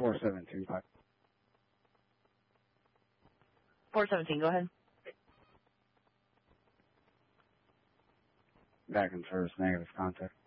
4725. 417, go ahead. Back in service, negative contact.